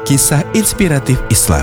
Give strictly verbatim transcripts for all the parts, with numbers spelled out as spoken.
Kisah inspiratif Islam.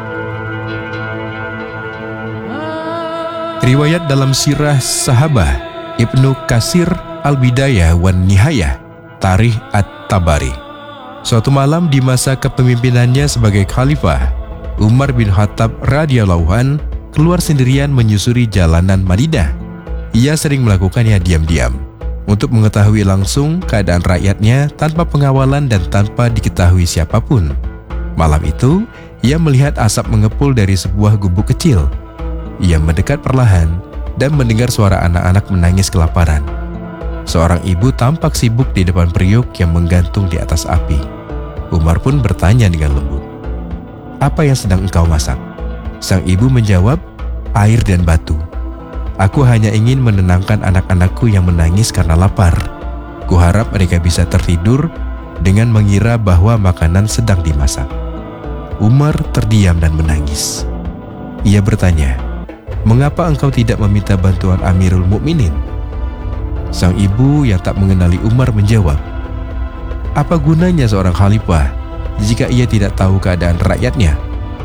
Riwayat dalam sirah Sahabah Ibnu Katsir Al-Bidayah wan Nihayah, Tarikh At-Tabari. Suatu malam di masa kepemimpinannya sebagai khalifah, Umar bin Khattab radhiyallahu an keluar sendirian menyusuri jalanan Madinah. Ia sering melakukannya diam-diam untuk mengetahui langsung keadaan rakyatnya tanpa pengawalan dan tanpa diketahui siapapun. Malam itu, ia melihat asap mengepul dari sebuah gubuk kecil. Ia mendekat perlahan dan mendengar suara anak-anak menangis kelaparan. Seorang ibu tampak sibuk di depan periuk yang menggantung di atas api. Umar pun bertanya dengan lembut, "Apa yang sedang engkau masak?" Sang ibu menjawab, "Air dan batu. Aku hanya ingin menenangkan anak-anakku yang menangis karena lapar. Kuharap mereka bisa tertidur dengan mengira bahwa makanan sedang dimasak." Umar terdiam dan menangis. Ia bertanya, "Mengapa engkau tidak meminta bantuan Amirul Mukminin?" Sang ibu yang tak mengenali Umar menjawab, "Apa gunanya seorang khalifah jika ia tidak tahu keadaan rakyatnya?"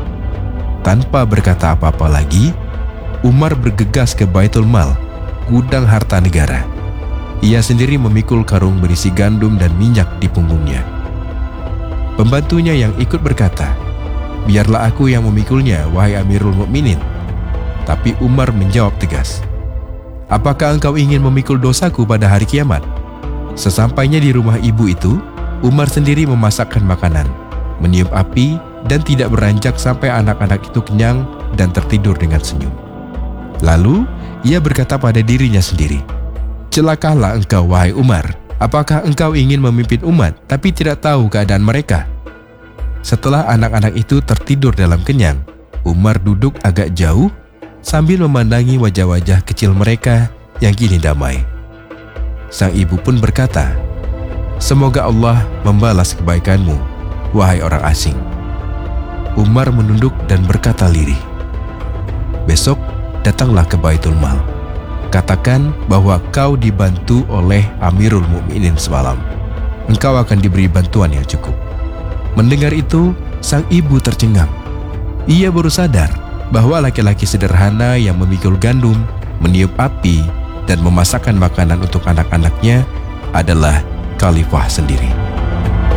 Tanpa berkata apa-apa lagi, Umar bergegas ke Baitul Mal, gudang harta negara. Ia sendiri memikul karung berisi gandum dan minyak di punggungnya. Pembantunya yang ikut berkata, "Biarlah aku yang memikulnya, wahai Amirul Mukminin." Tapi Umar menjawab tegas, "Apakah engkau ingin memikul dosaku pada hari kiamat?" Sesampainya di rumah ibu itu, Umar sendiri memasakkan makanan, meniup api, dan tidak beranjak sampai anak-anak itu kenyang dan tertidur dengan senyum. Lalu, ia berkata pada dirinya sendiri, "Celakalah engkau, wahai Umar. Apakah engkau ingin memimpin umat, tapi tidak tahu keadaan mereka?" Setelah anak-anak itu tertidur dalam kenyang, Umar duduk agak jauh sambil memandangi wajah-wajah kecil mereka yang kini damai. Sang ibu pun berkata, "Semoga Allah membalas kebaikanmu, wahai orang asing." Umar menunduk dan berkata lirih, "Besok datanglah ke Baitul Mal. Katakan bahwa kau dibantu oleh Amirul Mukminin semalam. Engkau akan diberi bantuan yang cukup." Mendengar itu, sang ibu tercengang. Ia baru sadar bahwa laki-laki sederhana yang memikul gandum, meniup api, dan memasakkan makanan untuk anak-anaknya adalah khalifah sendiri.